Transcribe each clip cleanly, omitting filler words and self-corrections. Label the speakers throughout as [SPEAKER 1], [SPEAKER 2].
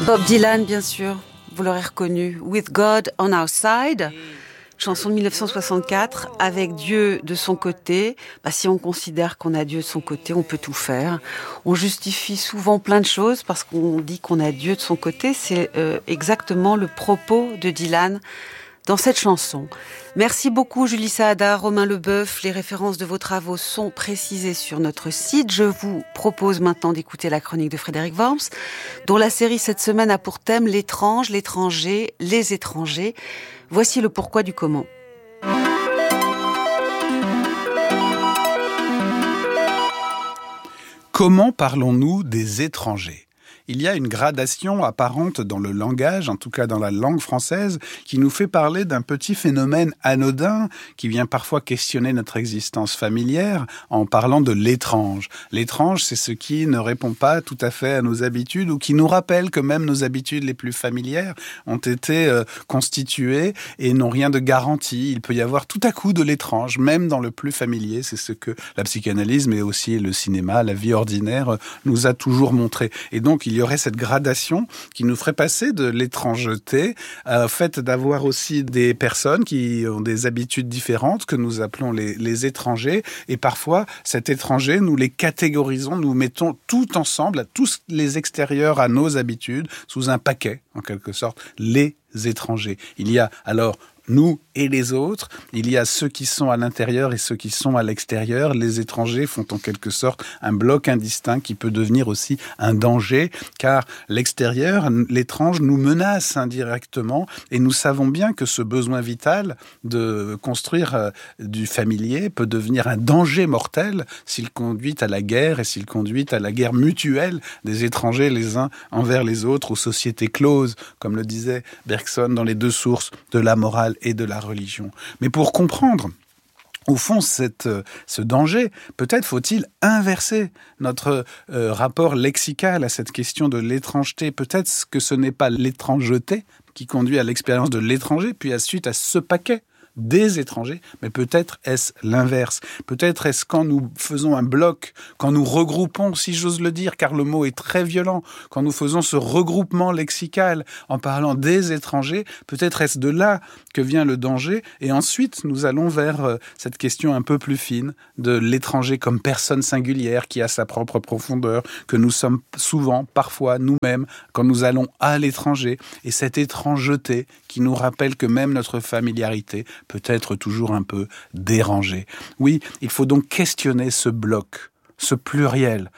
[SPEAKER 1] Bob Dylan, bien sûr, vous l'aurez reconnu. With God on Our Side, chanson de 1964, avec Dieu de son côté. Si on considère qu'on a Dieu de son côté, on peut tout faire. On justifie souvent plein de choses parce qu'on dit qu'on a Dieu de son côté. C'est exactement le propos de Dylan dans cette chanson. Merci beaucoup Julie Saada, Romain Leboeuf. Les références de vos travaux sont précisées sur notre site. Je vous propose maintenant d'écouter la chronique de Frédéric Worms, dont la série cette semaine a pour thème l'étrange, l'étranger, les étrangers. Voici le pourquoi du comment.
[SPEAKER 2] Comment parlons-nous des étrangers ? Il y a une gradation apparente dans le langage, en tout cas dans la langue française, qui nous fait parler d'un petit phénomène anodin qui vient parfois questionner notre existence familière en parlant de l'étrange. L'étrange, c'est ce qui ne répond pas tout à fait à nos habitudes ou qui nous rappelle que même nos habitudes les plus familières ont été constituées et n'ont rien de garanti. Il peut y avoir tout à coup de l'étrange, même dans le plus familier. C'est ce que la psychanalyse, mais aussi le cinéma, la vie ordinaire nous a toujours montré. Et donc, il y aurait cette gradation qui nous ferait passer de l'étrangeté au fait d'avoir aussi des personnes qui ont des habitudes différentes que nous appelons les étrangers. Et parfois, cet étranger, nous les catégorisons, nous mettons tout ensemble, tous les extérieurs à nos habitudes, sous un paquet, en quelque sorte, les étrangers. Il y a alors nous et les autres, il y a ceux qui sont à l'intérieur et ceux qui sont à l'extérieur. Les étrangers font en quelque sorte un bloc indistinct qui peut devenir aussi un danger, car l'extérieur, l'étrange, nous menace indirectement et nous savons bien que ce besoin vital de construire du familier peut devenir un danger mortel s'il conduit à la guerre et s'il conduit à la guerre mutuelle des étrangers les uns envers les autres, aux sociétés closes, comme le disait Bergson dans les deux sources de la morale et de la religion. Mais pour comprendre, au fond, ce danger, peut-être faut-il inverser notre rapport lexical à cette question de l'étrangeté. Peut-être que ce n'est pas l'étrangeté qui conduit à l'expérience de l'étranger, puis ensuite à ce paquet des étrangers, mais peut-être est-ce l'inverse. Peut-être est-ce quand nous faisons un bloc, quand nous regroupons, si j'ose le dire, car le mot est très violent, quand nous faisons ce regroupement lexical en parlant des étrangers, peut-être est-ce de là que vient le danger, et ensuite nous allons vers cette question un peu plus fine de l'étranger comme personne singulière qui a sa propre profondeur, que nous sommes souvent, parfois, nous-mêmes, quand nous allons à l'étranger, et cette étrangeté qui nous rappelle que même notre familiarité peut être toujours un peu dérangée. Oui, il faut donc questionner ce bloc, ce pluriel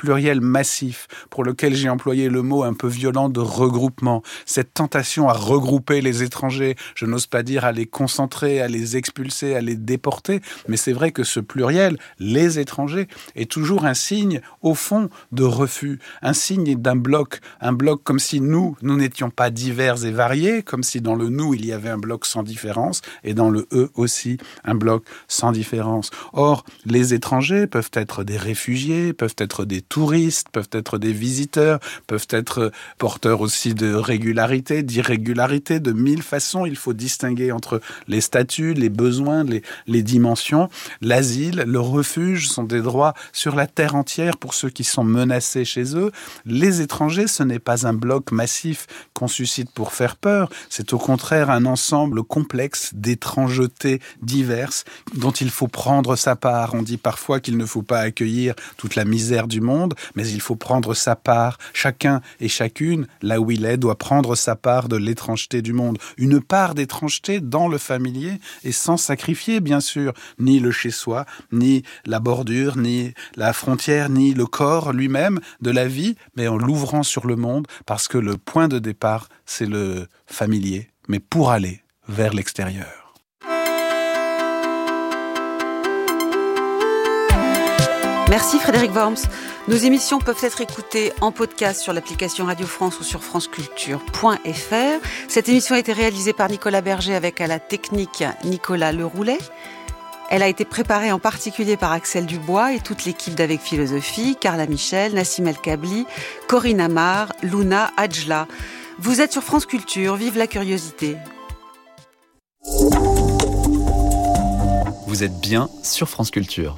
[SPEAKER 2] massif pour lequel j'ai employé le mot un peu violent de regroupement, cette tentation à regrouper les étrangers, je n'ose pas dire à les concentrer, à les expulser, à les déporter, mais c'est vrai que ce pluriel, les étrangers, est toujours un signe, au fond, de refus, un signe d'un bloc, un bloc comme si nous n'étions pas divers et variés, comme si dans le nous il y avait un bloc sans différence, et dans le eux aussi un bloc sans différence. Or, les étrangers peuvent être des réfugiés, peuvent être des touristes, peuvent être des visiteurs, peuvent être porteurs aussi de régularité, d'irrégularité, de mille façons. Il faut distinguer entre les statuts, les besoins, les dimensions. L'asile, le refuge sont des droits sur la terre entière pour ceux qui sont menacés chez eux. Les étrangers, ce n'est pas un bloc massif qu'on suscite pour faire peur, c'est au contraire un ensemble complexe d'étrangetés diverses dont il faut prendre sa part. On dit parfois qu'il ne faut pas accueillir toute la misère du monde, mais il faut prendre sa part. Chacun et chacune, là où il est, doit prendre sa part de l'étrangeté du monde. Une part d'étrangeté dans le familier et sans sacrifier, bien sûr, ni le chez-soi, ni la bordure, ni la frontière, ni le corps lui-même de la vie, mais en l'ouvrant sur le monde, parce que le point de départ, c'est le familier, mais pour aller vers l'extérieur.
[SPEAKER 1] Merci Frédéric Worms. Nos émissions peuvent être écoutées en podcast sur l'application Radio France ou sur franceculture.fr. Cette émission a été réalisée par Nicolas Berger avec à la technique Nicolas Leroulet. Elle a été préparée en particulier par Axel Dubois et toute l'équipe d'Avec Philosophie, Carla Michel, Nassim El Kabli, Corinne Amar, Luna Adjla. Vous êtes sur France Culture, vive la curiosité.
[SPEAKER 3] Vous êtes bien sur France Culture.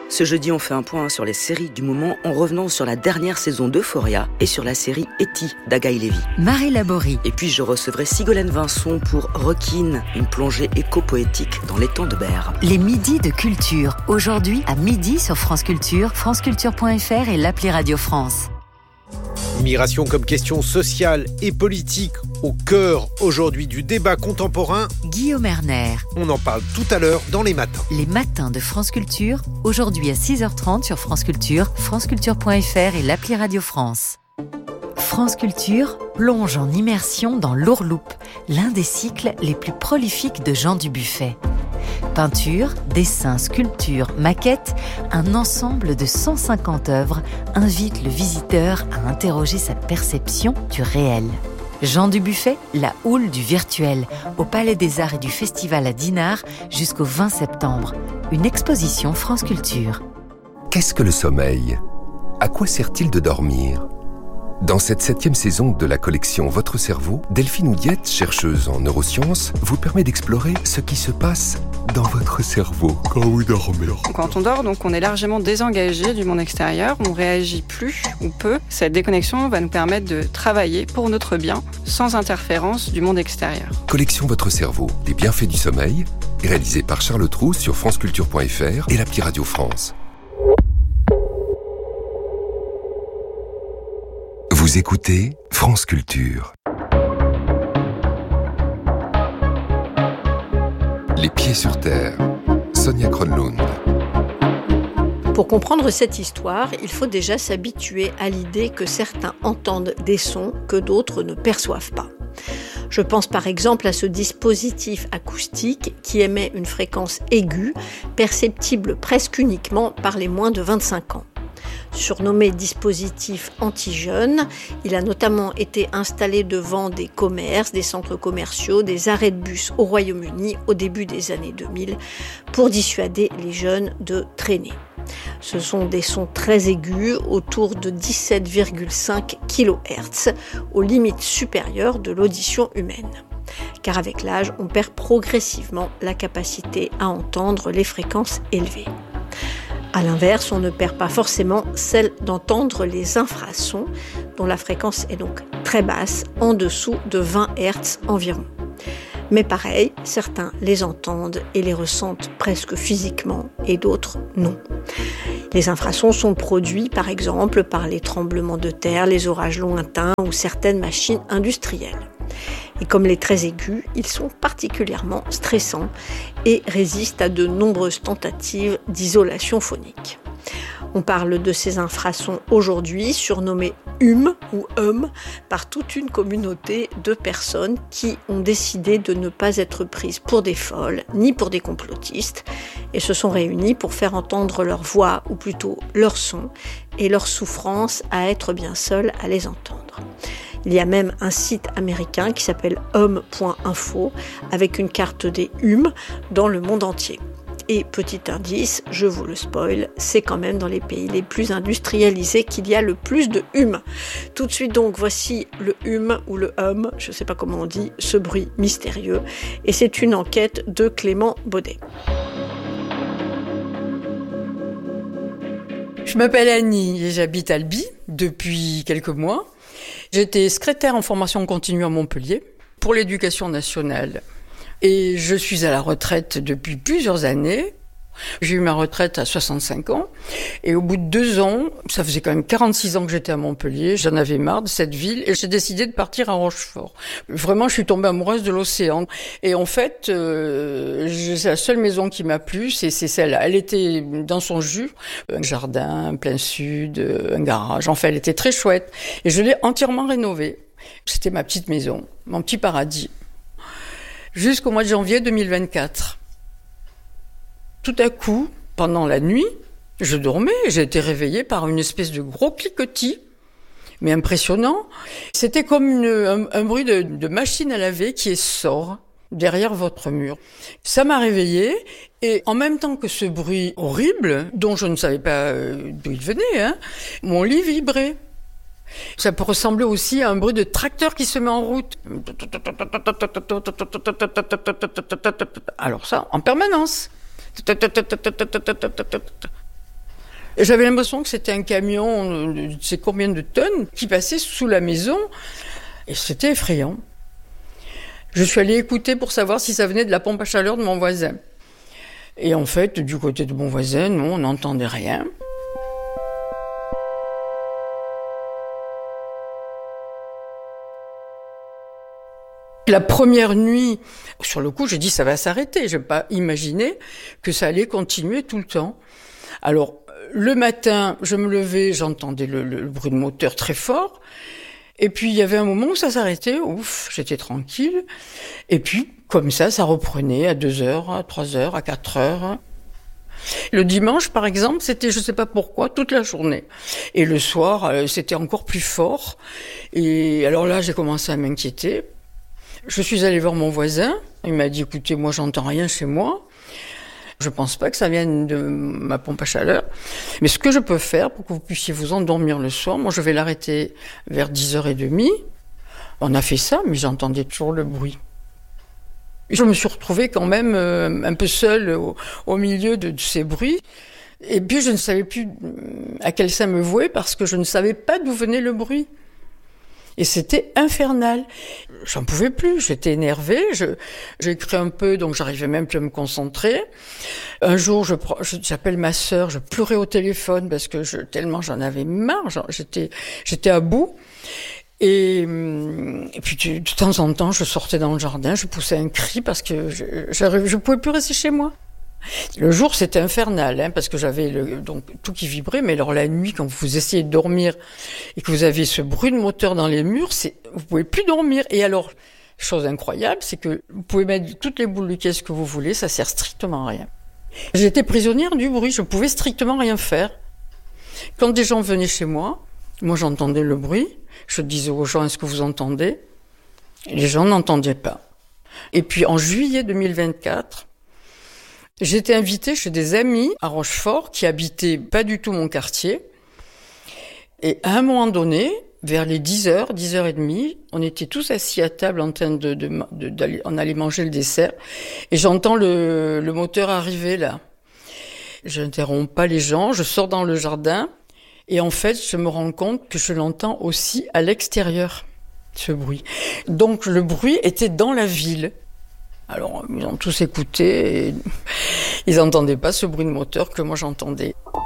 [SPEAKER 3] Ce jeudi, on fait un point sur les séries du moment en revenant sur la dernière saison d'Euphoria et sur la série E.T. d'Agaï Lévy.
[SPEAKER 4] Marie Laborie.
[SPEAKER 3] Et puis je recevrai Sigolène Vincent pour Requin, une plongée éco-poétique dans l'étang de Berre.
[SPEAKER 4] Les midis de culture. Aujourd'hui à midi sur France Culture, franceculture.fr et l'appli Radio France.
[SPEAKER 5] Migration comme question sociale et politique au cœur aujourd'hui du débat contemporain.
[SPEAKER 4] Guillaume Erner.
[SPEAKER 5] On en parle tout à l'heure dans Les Matins.
[SPEAKER 4] Les Matins de France Culture, aujourd'hui à 6h30 sur France Culture, franceculture.fr et l'appli Radio France. France Culture plonge en immersion dans l'Ourloupe, l'un des cycles les plus prolifiques de Jean Dubuffet. Peinture, dessins, sculptures, maquettes, un ensemble de 150 œuvres invite le visiteur à interroger sa perception du réel. Jean Dubuffet, la houle du virtuel, au Palais des Arts et du Festival à Dinard jusqu'au 20 septembre. Une exposition France Culture.
[SPEAKER 6] Qu'est-ce que le sommeil ? À quoi sert-il de dormir ? Dans cette 7e saison de la collection Votre cerveau, Delphine Oudiette, chercheuse en neurosciences, vous permet d'explorer ce qui se passe dans votre cerveau quand vous dormez.
[SPEAKER 7] Quand on dort, donc, on est largement désengagé du monde extérieur, on réagit plus ou peu. Cette déconnexion va nous permettre de travailler pour notre bien, sans interférence du monde extérieur.
[SPEAKER 6] Collection Votre cerveau, les bienfaits du sommeil, réalisé par Charles Trou sur franceculture.fr et l'appli Radio France. Vous écoutez France Culture. Les pieds sur terre. Sonia Kronlund.
[SPEAKER 8] Pour comprendre cette histoire, il faut déjà s'habituer à l'idée que certains entendent des sons que d'autres ne perçoivent pas. Je pense par exemple à ce dispositif acoustique qui émet une fréquence aiguë, perceptible presque uniquement par les moins de 25 ans. Surnommé dispositif anti-jeunes, il a notamment été installé devant des commerces, des centres commerciaux, des arrêts de bus au Royaume-Uni au début des années 2000 pour dissuader les jeunes de traîner. Ce sont des sons très aigus, autour de 17,5 kHz, aux limites supérieures de l'audition humaine. Car avec l'âge, on perd progressivement la capacité à entendre les fréquences élevées. A l'inverse, on ne perd pas forcément celle d'entendre les infrasons, dont la fréquence est donc très basse, en dessous de 20 Hz environ. Mais pareil, certains les entendent et les ressentent presque physiquement et d'autres non. Les infrasons sont produits par exemple par les tremblements de terre, les orages lointains ou certaines machines industrielles. Et comme les très aigus, ils sont particulièrement stressants et résistent à de nombreuses tentatives d'isolation phonique. On parle de ces infrasons aujourd'hui, surnommés HUM ou HUM, par toute une communauté de personnes qui ont décidé de ne pas être prises pour des folles, ni pour des complotistes, et se sont réunies pour faire entendre leur voix, ou plutôt leur son, et leur souffrance à être bien seules à les entendre. Il y a même un site américain qui s'appelle hum.info, avec une carte des HUM dans le monde entier. Et petit indice, je vous le spoil, c'est quand même dans les pays les plus industrialisés qu'il y a le plus de hum. Tout de suite donc, voici le hum ou le hum, je ne sais pas comment on dit, ce bruit mystérieux. Et c'est une enquête de Clément Baudet.
[SPEAKER 9] Je m'appelle Annie et j'habite à Albi depuis quelques mois. J'étais secrétaire en formation continue à Montpellier pour l'éducation nationale. Et je suis à la retraite depuis plusieurs années. J'ai eu ma retraite à 65 ans. Et au bout de 2 ans, ça faisait quand même 46 ans que j'étais à Montpellier, j'en avais marre de cette ville et j'ai décidé de partir à Rochefort. Vraiment, je suis tombée amoureuse de l'océan. Et en fait, c'est la seule maison qui m'a plu, c'est celle-là. Elle était dans son jus, un jardin, plein sud, un garage. Enfin, elle était très chouette. Et je l'ai entièrement rénovée. C'était ma petite maison, mon petit paradis. Jusqu'au mois de janvier 2024. Tout à coup, pendant la nuit, je dormais, j'ai été réveillée par une espèce de gros cliquetis, mais impressionnant. C'était comme un bruit de machine à laver qui sort derrière votre mur. Ça m'a réveillée, et en même temps que ce bruit horrible, dont je ne savais pas d'où il venait, mon lit vibrait. Ça peut ressembler aussi à un bruit de tracteur qui se met en route. Alors ça, en permanence. Et j'avais l'impression que c'était un camion de c'est combien de tonnes qui passait sous la maison. Et c'était effrayant. Je suis allée écouter pour savoir si ça venait de la pompe à chaleur de mon voisin. Et en fait, du côté de mon voisin, non, on n'entendait rien. La première nuit, sur le coup, j'ai dit ça va s'arrêter. Je n'ai pas imaginé que ça allait continuer tout le temps. Alors, le matin, je me levais, j'entendais le bruit de moteur très fort. Et puis, il y avait un moment où ça s'arrêtait. Ouf, j'étais tranquille. Et puis, comme ça reprenait à 2h, à 3h, à 4h. Le dimanche, par exemple, c'était, je sais pas pourquoi, toute la journée. Et le soir, c'était encore plus fort. Et alors là, j'ai commencé à m'inquiéter. Je suis allée voir mon voisin. Il m'a dit, écoutez, moi, j'entends rien chez moi. Je pense pas que ça vienne de ma pompe à chaleur. Mais ce que je peux faire pour que vous puissiez vous endormir le soir, moi, je vais l'arrêter vers 10h30. On a fait ça, mais j'entendais toujours le bruit. Je me suis retrouvée quand même un peu seule au milieu de ces bruits. Et puis, je ne savais plus à quel sein me vouer parce que je ne savais pas d'où venait le bruit. Et c'était infernal. J'en pouvais plus, j'étais énervée, j'ai écrit un peu, donc j'arrivais même plus à me concentrer. Un jour, j'appelle ma sœur, je pleurais au téléphone parce que tellement j'en avais marre, j'étais à bout. Et puis de temps en temps, je sortais dans le jardin, je poussais un cri parce que je pouvais plus rester chez moi. Le jour, c'était infernal, parce que j'avais donc tout qui vibrait, mais alors la nuit, quand vous essayez de dormir et que vous avez ce bruit de moteur dans les murs, vous pouvez plus dormir. Et alors, chose incroyable, c'est que vous pouvez mettre toutes les boules de caisse que vous voulez, ça sert strictement à rien. J'étais prisonnière du bruit, je pouvais strictement rien faire. Quand des gens venaient chez moi j'entendais le bruit, je disais aux gens, est-ce que vous entendez ? Et les gens n'entendaient pas. Et puis en juillet 2024, j'étais invitée chez des amis à Rochefort qui habitaient pas du tout mon quartier. Et à un moment donné, vers les 10h, 10h30, on était tous assis à table en train d'aller, on allait manger le dessert. Et j'entends le moteur arriver là. Je n'interromps pas les gens, je sors dans le jardin. Et en fait, je me rends compte que je l'entends aussi à l'extérieur, ce bruit. Donc le bruit était dans la ville. Alors, ils ont tous écouté et ils n'entendaient pas ce bruit de moteur que moi j'entendais.